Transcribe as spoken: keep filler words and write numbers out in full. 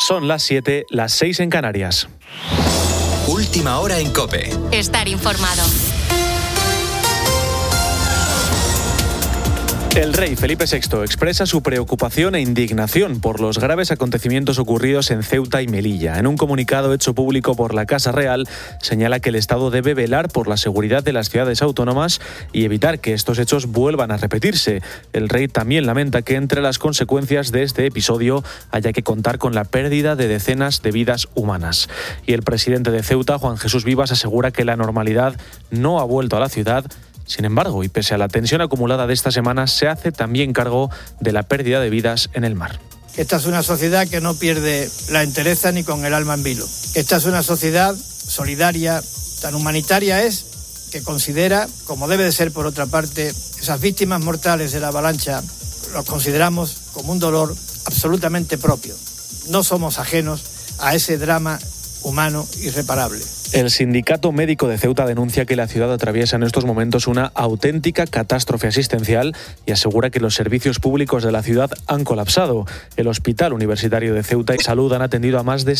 Son las siete, las seis en Canarias. Última hora en COPE. Estar informado. El rey Felipe sexto expresa su preocupación e indignación por los graves acontecimientos ocurridos en Ceuta y Melilla. En un comunicado hecho público por la Casa Real, señala que el Estado debe velar por la seguridad de las ciudades autónomas y evitar que estos hechos vuelvan a repetirse. El rey también lamenta que entre las consecuencias de este episodio haya que contar con la pérdida de decenas de vidas humanas. Y el presidente de Ceuta, Juan Jesús Vivas, asegura que la normalidad no ha vuelto a la ciudad. Sin embargo, y pese a la tensión acumulada de esta semana, se hace también cargo de la pérdida de vidas en el mar. Esta es una sociedad que no pierde la entereza ni con el alma en vilo. Esta es una sociedad solidaria, tan humanitaria es, que considera, como debe de ser por otra parte, esas víctimas mortales de la avalancha, los consideramos como un dolor absolutamente propio. No somos ajenos a ese drama humano irreparable. El Sindicato Médico de Ceuta denuncia que la ciudad atraviesa en estos momentos una auténtica catástrofe asistencial y asegura que los servicios públicos de la ciudad han colapsado. El Hospital Universitario de Ceuta y Salud han atendido a más de